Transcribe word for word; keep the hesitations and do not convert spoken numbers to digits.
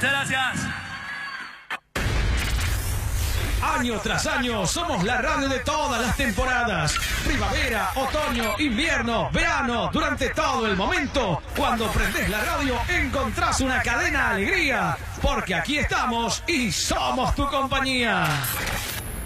Muchas gracias. Año tras año somos la radio de todas las temporadas. Primavera, otoño, invierno, verano. Durante todo el momento, cuando prendés la radio, encontrás una cadena alegría. Porque aquí estamos y somos tu compañía.